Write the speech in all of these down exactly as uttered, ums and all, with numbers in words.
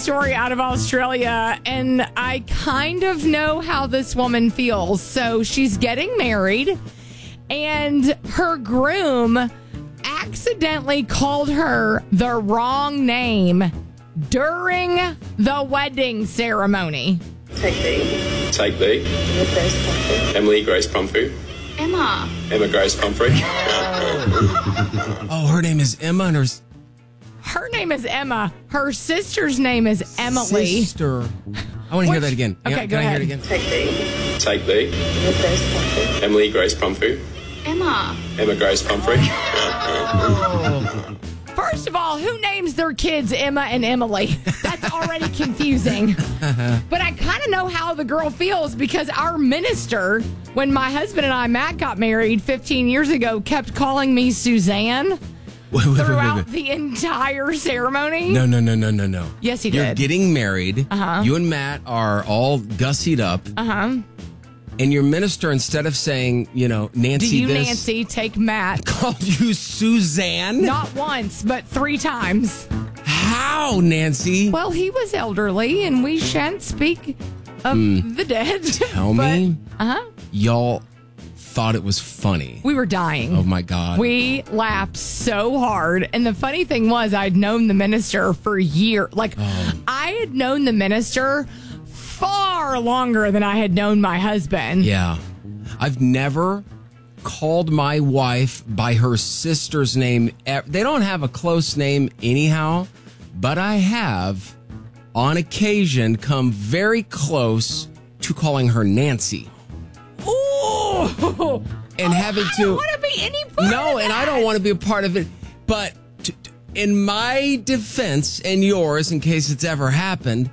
story out of Australia, and I kind of know how this woman feels. So she's getting married, and her groom accidentally called her the wrong name during the wedding ceremony. Take B. Take B. Emily Grace Pumphrey. Emily Grace Pumphrey. Emma. Emma Grace Pumphrey. Oh, her name is Emma, and her Her name is Emma. Her sister's name is Emily. sister. I want to hear that again. Okay, Can go I ahead. hear it again? Take B. Take B. Emily Grace Pumphrey. Emily Grace Pumphrey. Emma. Emma Grace Pumphrey. First of all, who names their kids Emma and Emily? That's already confusing. But I kind of know how the girl feels because our minister, when my husband and I, Matt, got married fifteen years ago, kept calling me Suzanne Wait, wait, wait, throughout wait, wait. the entire ceremony. No, no, no, no, no, no. Yes, he You're did. getting married. Uh-huh. You and Matt are all gussied up. Uh-huh. And your minister, instead of saying, you know, Nancy Do you, this, Nancy, take Matt? called you Suzanne? Not once, but three times. How, Nancy? Well, he was elderly, and we shan't speak of the dead. Tell But- me, Uh-huh. y'all thought it was funny. We were dying. Oh, my God. We laughed so hard. And the funny thing was, I'd known the minister for years. Like, Oh. I had known the minister far longer than I had known my husband. Yeah. I've never called my wife by her sister's name. They don't have a close name anyhow, but I have, on occasion, come very close to calling her Nancy. Ooh. And having I to... don't want to be any part No, of and I that. don't want to be a part of it. But t- t- in my defense and yours, in case it's ever happened,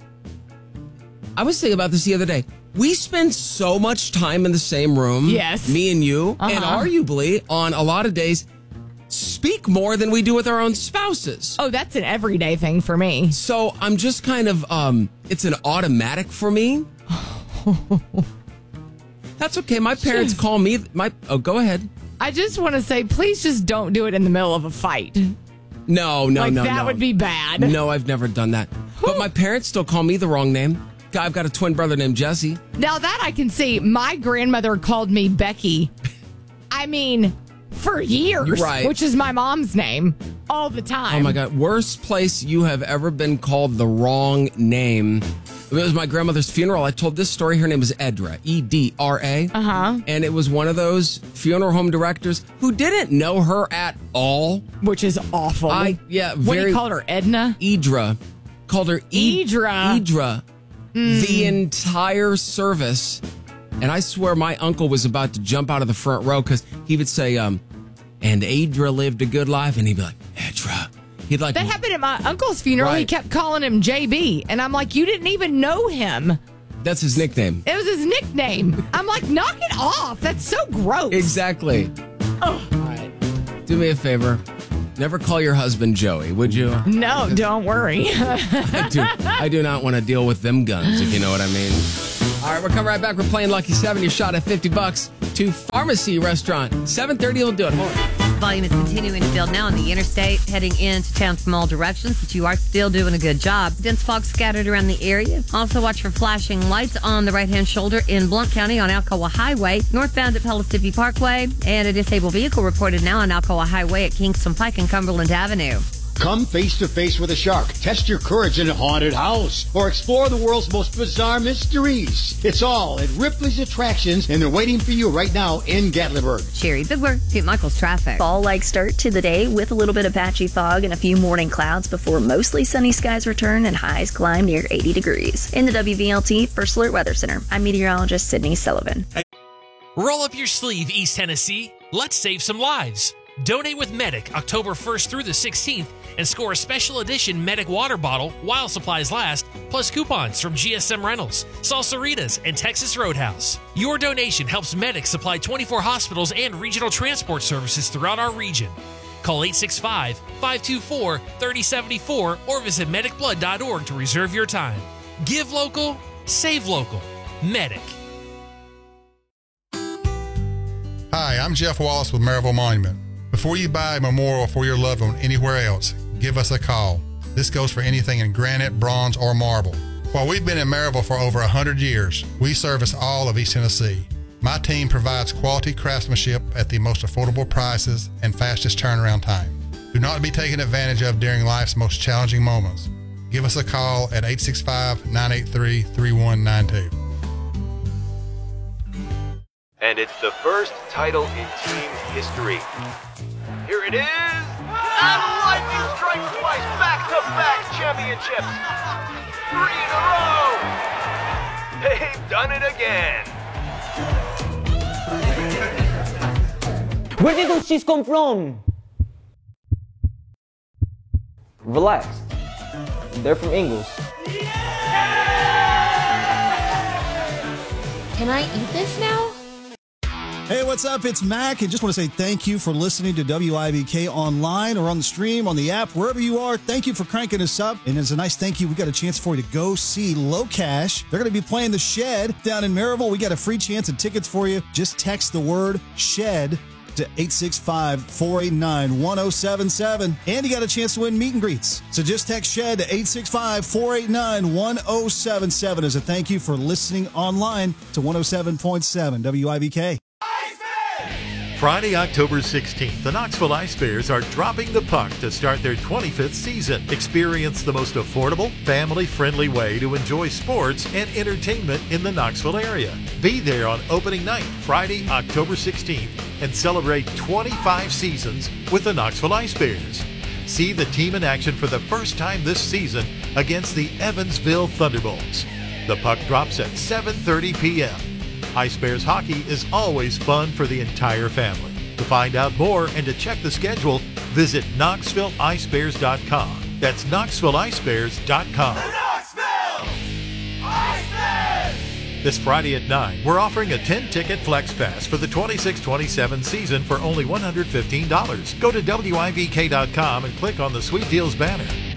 I was thinking about this the other day. We spend so much time in the same room. Yes. Me and you. Uh-huh. And arguably, on a lot of days, speak more than we do with our own spouses. Oh, that's an everyday thing for me. So I'm just kind of, um, it's an automatic for me. That's okay. My parents call me, my, oh, go ahead. I just want to say, please just don't do it in the middle of a fight. No, no, like, no, that no. would be bad. No, I've never done that. But my parents still call me the wrong name. I've got a twin brother named Jesse. Now that I can see, my grandmother called me Becky. I mean, for years, Right. which is my mom's name, all the time. Oh my God. Worst place you have ever been called the wrong name. It was my grandmother's funeral. I told this story. Her name is Edra, E D R A. Uh-huh. And it was one of those funeral home directors who didn't know her at all. Which is awful. I, yeah, What do very. you call her, Edna? Edra. Called her e- Edra. Edra. The entire service. And I swear my uncle was about to jump out of the front row because he would say, um, and Edra lived a good life. And he'd be like, Edra. He'd like, That happened at my uncle's funeral. He Right. kept calling him J B. And I'm like, you didn't even know him. that's his nickname. It was his nickname. I'm like, knock it off. That's so gross. Exactly. Oh. All right. Do me a favor. Never call your husband Joey, would you? No, don't worry. I do, I do not want to deal with them guns, if you know what I mean. All right, we're coming right back. We're playing Lucky Seven. Your shot at fifty bucks to Pharmacy Restaurant. seven thirty will do it. Hold on. Volume is continuing to build now on the interstate, heading into town from all directions, but you are still doing a good job. Dense fog scattered around the area. Also watch for flashing lights on the right-hand shoulder in Blount County on Alcoa Highway, northbound at Pellissippi Parkway, and a disabled vehicle reported now on Alcoa Highway at Kingston Pike and Cumberland Avenue. Come face to face with a shark, test your courage in a haunted house, or explore the world's most bizarre mysteries. It's all at Ripley's Attractions, and they're waiting for you right now in Gatlinburg. Sherry Bigler, Saint Michael's traffic. Fall-like start to the day with a little bit of patchy fog and a few morning clouds before mostly sunny skies return and highs climb near eighty degrees. In the W V L T First Alert Weather Center, I'm meteorologist Sydney Sullivan. Roll up your sleeve, East Tennessee. Let's save some lives. Donate with Medic October first through the sixteenth and score a special edition Medic water bottle while supplies last, plus coupons from G S M Rentals, Salsaritas, and Texas Roadhouse. Your donation helps Medic supply twenty-four hospitals and regional transport services throughout our region. Call eight six five, five two four, three zero seven four or visit medic blood dot org to reserve your time. Give local, save local. Medic. Hi, I'm Jeff Wallace with Maryville Monument. Before you buy a memorial for your loved one anywhere else, give us a call. This goes for anything in granite, bronze, or marble. While we've been in Maryville for over one hundred years, we service all of East Tennessee. My team provides quality craftsmanship at the most affordable prices and fastest turnaround time. Do not be taken advantage of during life's most challenging moments. Give us a call at eight six five, nine eight three, three one nine two. And it's the first title in team history. Here it is. And lightning strikes twice, back-to-back championships. Three in a row. They've done it again. Where did those cheese come from? Relax. They're from Ingles. Can I eat this now? Hey, what's up? It's Mac, and just want to say thank you for listening to W I B K online or on the stream, on the app, wherever you are. Thank you for cranking us up. And as a nice thank you, we got a chance for you to go see Low Cash. They're going to be playing The Shed down in Maryville. We got a free chance and tickets for you. Just text the word SHED to eight six five, four eight nine, one oh seven seven. And you got a chance to win meet and greets. So just text SHED to eight six five, four eight nine, one oh seven seven as a thank you for listening online to one oh seven point seven W I B K. Friday, October sixteenth, the Knoxville Ice Bears are dropping the puck to start their twenty-fifth season. Experience the most affordable, family-friendly way to enjoy sports and entertainment in the Knoxville area. Be there on opening night, Friday, October sixteenth, and celebrate twenty-five seasons with the Knoxville Ice Bears. See the team in action for the first time this season against the Evansville Thunderbolts. The puck drops at seven thirty p.m. Ice Bears hockey is always fun for the entire family. To find out more and to check the schedule, visit Knoxville Ice Bears dot com. That's Knoxville Ice Bears dot com. Knoxville Ice Bears! This Friday at nine, we're offering a ten-ticket Flex Pass for the twenty-six twenty-seven season for only one hundred fifteen dollars. Go to W I B K dot com and click on the Sweet Deals banner.